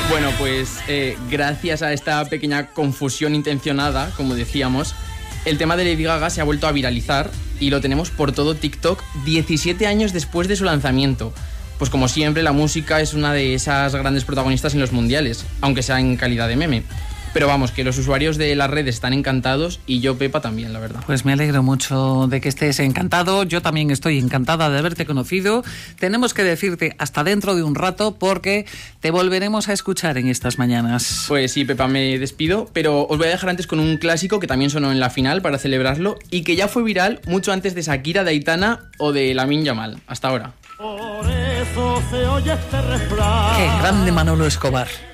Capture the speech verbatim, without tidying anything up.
Bueno, pues eh, gracias a esta pequeña confusión intencionada, como decíamos, el tema de Lady Gaga se ha vuelto a viralizar y lo tenemos por todo TikTok diecisiete años después de su lanzamiento. Pues como siempre, la música es una de esas grandes protagonistas en los mundiales, aunque sea en calidad de meme. Pero vamos, que los usuarios de las redes están encantados y yo, Pepa, también, la verdad. Pues me alegro mucho de que estés encantado. Yo también estoy encantada de haberte conocido. Tenemos que decirte hasta dentro de un rato porque te volveremos a escuchar en estas mañanas. Pues sí, Pepa, me despido, pero os voy a dejar antes con un clásico que también sonó en la final para celebrarlo y que ya fue viral mucho antes de Shakira, de Aitana o de Lamine Yamal. Hasta ahora. Por eso se oye este refrán. Qué grande Manolo Escobar.